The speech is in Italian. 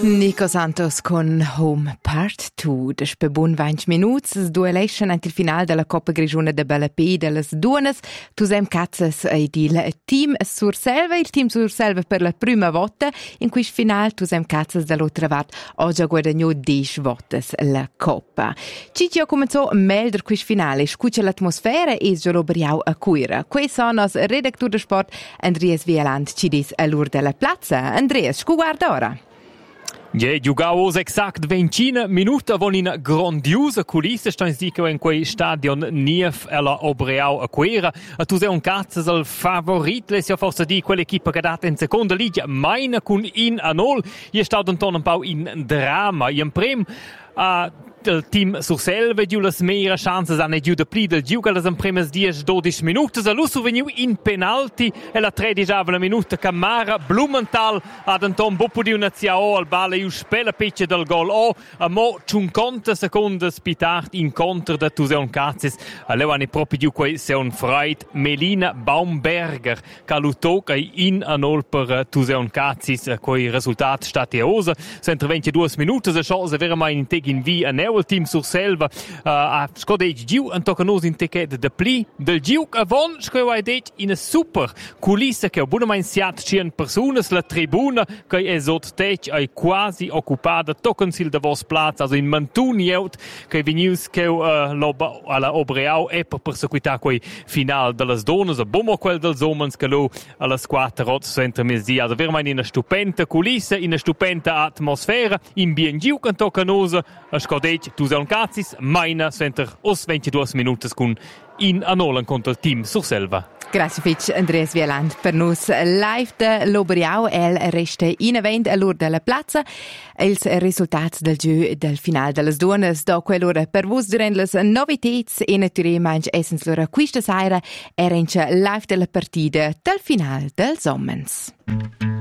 Nico Santos con Home Part 2. Despe bun 20 minuts, es dueleschen ant il final della Coppa Grigiuna de Bellapì dellas Duonas. Tusem cazzas ed il team Surselva, il team Surselva per la prima volta. In quist final tusem cazzas dall'altra part oggi guadagno 10 votes la Coppa. Ciccio comenzò a melder quist finale, scuccia l'atmosfera e giolobriau a cuira. Quei sono nos redactur de sport Andreas Wieland ci dis a l'ur della plaza. Andreas, scu guarda ora. Ja, giugavos exact 20 minuta von in grandiosa culissa stein sicher in quei stadion Nief alla Obreau a Quera. A tu sei un cazzas al favorit, le sia forse di quell'equipa che data in seconda liga, meine con in a nol. Ie staut un ton un pau in drama. In prim il team Surselva giu las meira chances a ne giu de pli del giu che las impremes 10-12 minutas a lusso veniu in penalti e la 13ª minuta Camara Blumenthal ad Anton Boppo di una ciao al balle iu spela pecce del gol o a mo 50 secondas pitart in contra da Tuseon Cazzis a levani proprio giu quei Seon Freud Melina Baumberger ca lutoc in anol per Tuseon Cazzis quei risultat statiosa sentre 22 minutas a chance vera mai in teg in vi a il team Surselva a scodeg giu an tocanos in teket de pli del giu avon screva det in a super culissa che buna mai siat 100 personas la tribuna che esot tech ai quasi occupada tocansil de vos plaz also in mantuniot che venius che loba alla Obreau e per perseguitar quei final de las donas a bomo quel dels homens che lo alla squadra rot centre mesi also ver mai in a stupenda culissa in a stupenda atmosfera in bien giu an tocanos a scodeg Tuseon Cazzis, Maina, center os 22 minutas con in anolan contro il team Surselva. Grazie Fitch, Andreas Wieland. Per nos live de l'Obreau el resta in event all'ur della plaza. Els resultats del giu del final dellas Duonas do quell'ora per vos durant las novitets e naturalmente essens l'ora quista sera erencha live della partida del final dels Sommens.